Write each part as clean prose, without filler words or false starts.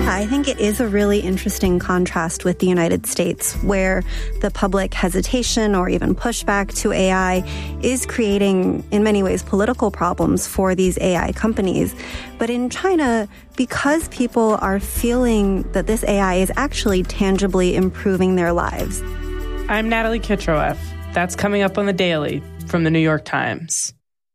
I think it is a really interesting contrast with the United States, where the public hesitation or even pushback to AI is creating, in many ways, political problems for these AI companies. But in China, because people are feeling that this AI is actually tangibly improving their lives. I'm Natalie Kitroeff. That's coming up on The Daily from the New York Times.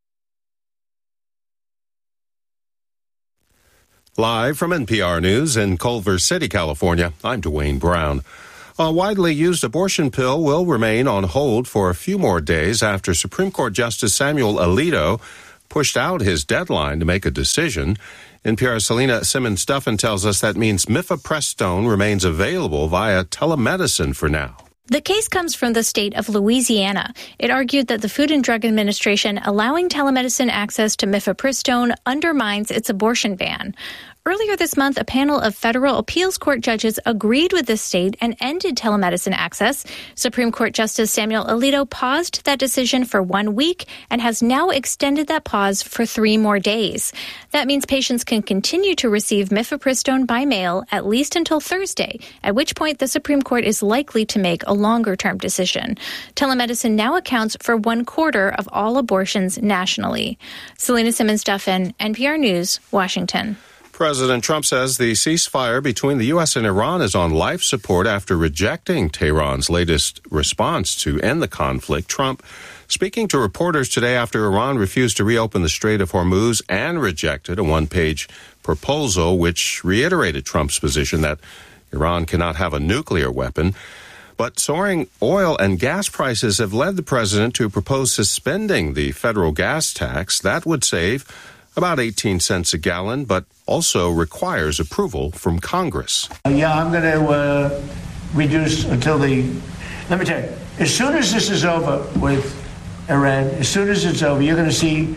Live from NPR News in Culver City, California, I'm Dwayne Brown. A widely used abortion pill will remain on hold for a few more days after Supreme Court Justice Samuel Alito pushed out his deadline to make a decision. NPR's Selena Simmons-Duffin tells us that means mifepristone remains available via telemedicine for now. The case comes from the state of Louisiana. It argued that the Food and Drug Administration allowing telemedicine access to mifepristone undermines its abortion ban. Earlier this month, a panel of federal appeals court judges agreed with the state and ended telemedicine access. Supreme Court Justice Samuel Alito paused that decision for 1 week and has now extended that pause for 3 more days. That means patients can continue to receive mifepristone by mail at least until Thursday, at which point the Supreme Court is likely to make a longer-term decision. Telemedicine now accounts for 1/4 of all abortions nationally. Selena Simmons-Duffin, NPR News, Washington. President Trump says the ceasefire between the U.S. and Iran is on life support after rejecting Tehran's latest response to end the conflict. Trump speaking to reporters today after Iran refused to reopen the Strait of Hormuz and rejected a 1-page proposal which reiterated Trump's position that Iran cannot have a nuclear weapon. But soaring oil and gas prices have led the president to propose suspending the federal gas tax. That would save about 18 cents a gallon, but also requires approval from Congress. I'm going to reduce until let me tell you, as soon as this is over with Iran, as soon as it's over, you're going to see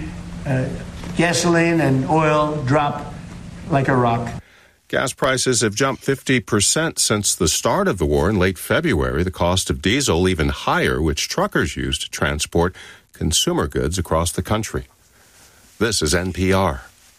gasoline and oil drop like a rock. Gas prices have jumped 50% since the start of the war in late February. The cost of diesel even higher, which truckers use to transport consumer goods across the country. This is NPR.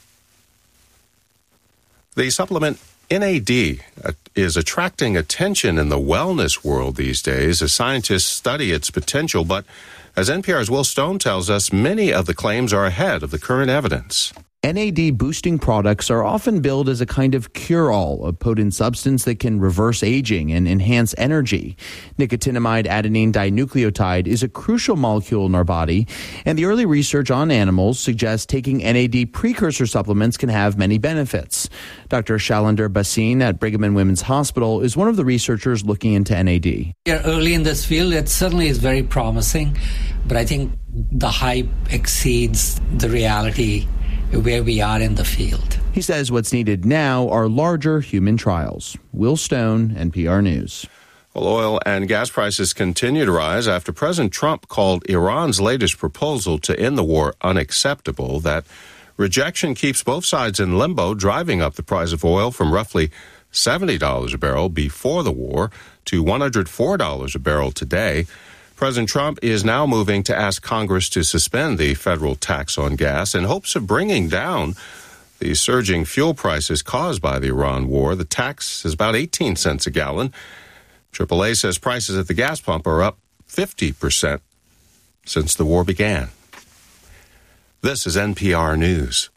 The supplement NAD is attracting attention in the wellness world these days as scientists study its potential. But as NPR's Will Stone tells us, many of the claims are ahead of the current evidence. NAD boosting products are often billed as a kind of cure-all, a potent substance that can reverse aging and enhance energy. Nicotinamide adenine dinucleotide is a crucial molecule in our body, and the early research on animals suggests taking NAD precursor supplements can have many benefits. Dr. Shailander Bhasin at Brigham and Women's Hospital is one of the researchers looking into NAD. We are early in this field. It certainly is very promising, but I think the hype exceeds the reality where we are in the field. He says what's needed now are larger human trials. Will Stone, NPR News. Well, oil and gas prices continue to rise after President Trump called Iran's latest proposal to end the war unacceptable. That rejection keeps both sides in limbo, driving up the price of oil from roughly $70 a barrel before the war to $104 a barrel today. President Trump is now moving to ask Congress to suspend the federal tax on gas in hopes of bringing down the surging fuel prices caused by the Iran war. The tax is about 18 cents a gallon. AAA says prices at the gas pump are up 50% since the war began. This is NPR News.